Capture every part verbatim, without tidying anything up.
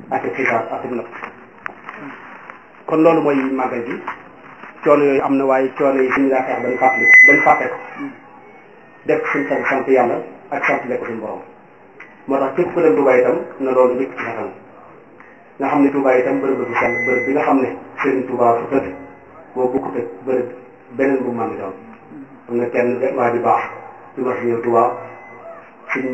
ak i xisaab ak i natt kon loolu mooy màggal gi coono yooyu am na waaye coono yi suñu daa feex bañ fàttali bañ fàtte ko def suñ sant sant yàlla ak sant lekk suñu borom moo tax képp ku dem Touba itam na loolu njëkk ci xatam nga xam ne Touba itam bërëb la bu sell bërëb bi nga xam ne Serigne Touba fu tëdd boo bokkut ak bërëb beneen bu man doon am na kenn waa ji baax ci ma si ñëw Touba suñ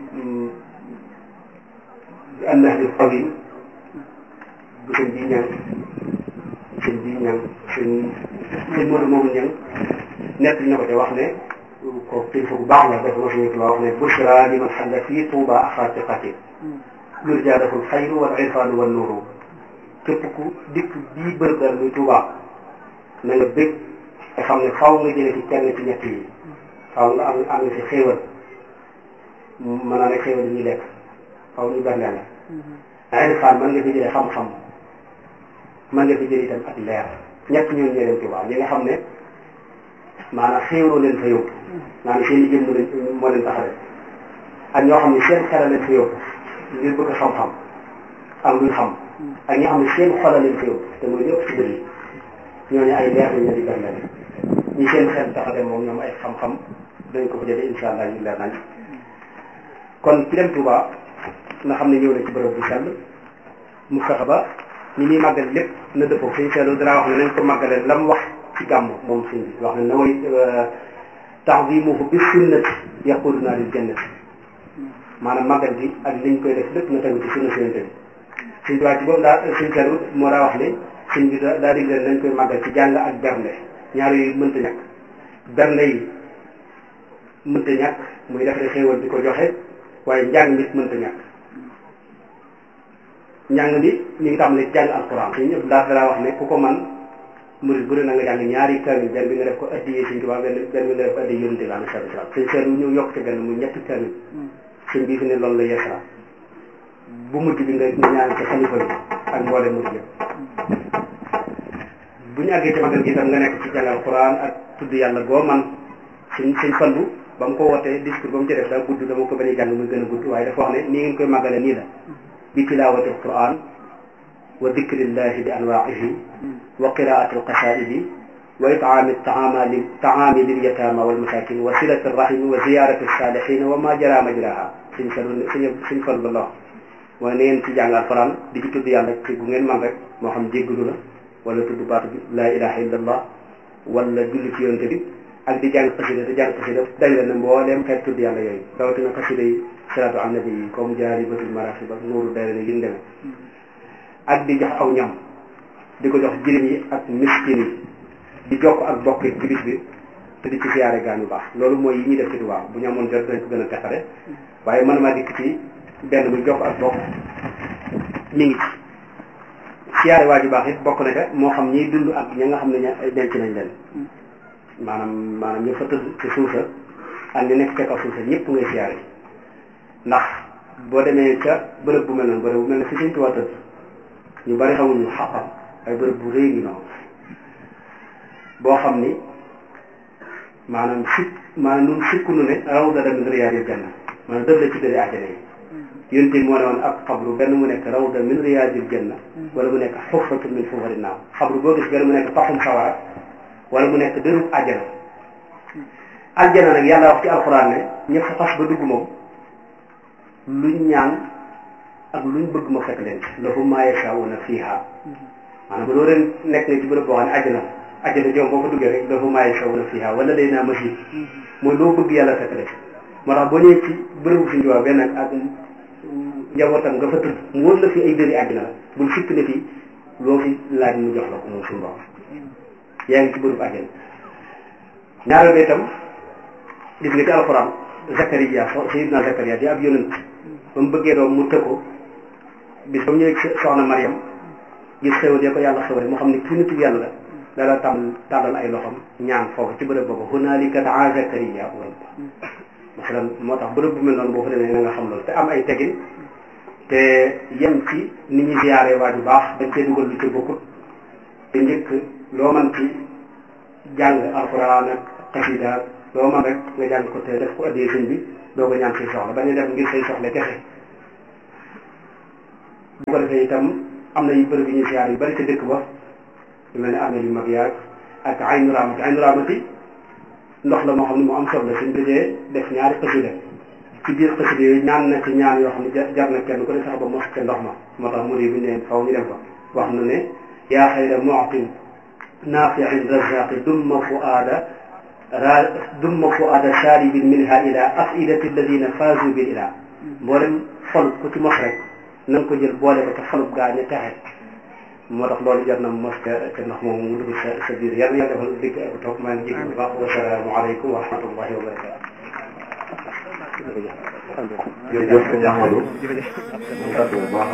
annax di xaw yi bu sëñ bi ñang sëñ bi ñang sëñ sëñ Modou moomu ñang nett na ko te wax ne ko kilifa bu baax la dafa ma si ñëw Touba wax ne bushra liman xalla fii Touba axaatiqati lur jaadaful xayru wal irfaanu wal nuuru képp ku dikk bii bërëb muy Touba na nga bég te xam ne faaw nga jëlee ci kenn ci ñett yi faaw nga am am nga ci xéewal mën naa ne xéewal yi ñuy lekk faaw ñu bernde la irfaan mën nga fi jëlee xam-xam mën nga fi jëlee itam ak leer ñett ñooñu ñoo leen Touba ñi nga xam ne maanaam xéewaloo leen fa yóbbu maanaam seen i jëmm lañ moo leen taxawee ak ñoo xam ne seen xelal leen fa yóbbu ngir bëgg xam-xam ak luñ xam ak ñoo xam ne seen xolal leen fa yóbbu te mooy ñëpp ci bëri ñooñu ay leer lañ leen di bernde ñi seen xel tax a dem moom ñoom ay xam-xam dañ ko fa jëlee incha allah ñu leer nañ kon ci dem Touba nga xam ne ñëw na ci bërëb bu sell mu fexe ba ñi ñuy màggal lépp na dëppoo suñu seetlu danaa wax ne nañ ko màggalee la mu wax ci gàmm moom suñ bi wax ne na way ta'zimuhu bi sunnati yaquduna lil jannati maanaam màggal gi ak liñ koy def lépp na tegu ci sunna Yonent bi suñ tubaab ci boobu daa suñ seetlu moo daa wax ne suñ bi daa dig leen nañ koy màggal ci jàng ak bernde ñaar yooyu mënta ñàkk bernde yi mënta ñàkk muy def rek xéewal di ko joxe waaye njàng nit mënta ñàkk njàng bi ñu ngi tàmbalee jàng alquran suñu ñëpp daal dalaa wax ne ku ko man murid bu ne na nga jàng ñaari kaamil benn bi nga def ko addiyee Sëñ Tuubaa benn benn bi nga def ko addiyee Yonent bi alayhi salaatu wa salaam suñ seetlu ñëw yokk ci benn muy ñetti kaamil suñ bii fi ne loolu la yeesala bu mujj bi nga nga ñaan ci xalifa bi ak mboole mujj yëpp bu ñu àggee ci magal gi itam nga nekk ci jàng alquran ak tudd yàlla goo man suñ suñ fandu ba mu ko wootee discours ba mu ci def daa gudd dama ko bañ a jàng muy gën a gudd waaye dafa wax ne nii ngeen koy màggale nii la bi tilaawati alquran wa dikrillahi bi anwaihi wa qiraati alqasaidi wa itaami taami taami lil yataama wal masakin wa silati rahimi wa ziyarati salihina wa ma jara majraha suñ fan suñ suñ fan ba la mooy na ngeen ci jàng alquran di ci tudd yàlla ci bu ngeen man rek moo xam jéggalu la wala tudd baatu bi la ilaha illallah wala julli ci yonte bi ak di jàng xasida di jàng xasida dajale na mbooleem xeet tudd yàlla yooyu rawatina xasida yi salaatu ala nabi yi comme jaalibatul maraaxib ak nuuru dayra yi demee ak di jox aw ñam di ko jox jirim yi ak miskin yi di jokk ak bokk ci bis bi te di ci siyaare gaan yu baax loolu mooy yi ñuy def ci Tuubaa bu ñu amoon jot dañ ko gën a teqale waaye mën maa dikk ci benn bu jokk ak bokk mi ngi ci siyaare waa ju baax it bokk na ca moo xam ñiy dund ak ña nga xam ne ña denc nañ leen maanaam maanaam ñu fa tëdd ci suusa ak ñu nekk ca kaw suusa ñëpp ngay siyaare ndax boo demee ca bërëb bu mel noonu bërëb bu mel ne fi Sëñ Tuubaa tëdd ñu bari xamuñu xaqam ay bërëb bu rëy gi noonu boo xam ni maanaam sikk maanaam nun sikkunu ne rawdatan min riyaadil janna maanaam dëf la ci dëri àjjana yi yonent bi moo ne woon ak xabru benn mu nekk rawda min riyaadil janna wala mu nekk xufratun min xufarin naaw xabru boo gis benn mu nekk paxum sawara wala mu nekk dërub àjjana àjjana nag yàlla wax ci alxuraan ne ñëpp fa xas ba dugg moom luñ ñaan ak luñ bëgg ma fekk leen lahum maa yashaa'uuna fiihaa maanaam ba doo ren nekk nga ci bërëb boo xam ne àjjana àjjana joom boo fa duggee rek lahum maa yashaa'uuna fiihaa wala day naa masiid mooy loo bëgg yàlla fekk leen moo tax boo ñëwee ci bërëbu Sëñ Tuubaa benn ak njabootam nga fa tëdd mu wër la fi ay dëri àjjana la bul sikk ne fi loo fi laaj mu jox la ko moom suñu borom yaa ngi ci bërëbu àjjana ñaareel ba itam gis nga ci alxuraan Zakariya Sayyidina Zakariya di ab yonent ba mu bëggee doom mu tëkko bis ba mu ñëwee soxna Mariam gis xewal ya ko yàlla xewale moo xam ne kii nitu yàlla la dala tàmm tàllal ay loxam ñaan foofu ci bërëb boobu hunaalika daa Zakariya masalan moo tax bërëb bu mel noonu boo fa demee na nga xam loolu te am ay tegin te yem ci ni ñuy ziyaare waaju baax dañ cee dugal lu ci bokkut te njëkk loo man ci jàng alxuraan ak xasida loo man rek nga jàng ko te def ko addiyee sëñ bi doo ko ñaan say soxla bañ a def ngir say soxla kese bu ko defee itam am na yu bërëb yu ñuy siyaar yu bëri ca dëkk ba yu mel ne amee yu mag yaag ak aynu raamati aynu raamati ndox la moo xam ne mu am solo la suñ dajee def ñaari xasida ci biir xasida yooyu ñaan na ci ñaan yoo xam ne jar na kenn ku ne sax ba mos ca ndox ma moo tax mu di bu ñu ne faw ñu dem fa wax na ne yaa xayra mu'tin naafi'in razaqi dumma fuaada ra dumma fuaada sharibin minha ila afidati alladina faazu bil ila mboolem xol ku ci mos rek na nga ko jël boole ko ca xolub gaa ñu texe moo tax loolu jar na mos ca ca ndox moom mu dugg sa sa biir yàlla yàlla defal dégg ak toog maa ngi jégalu bu baax wasalaamu aleykum wa rahmatullahi wa barakatu jërëjëf sëñ Amadou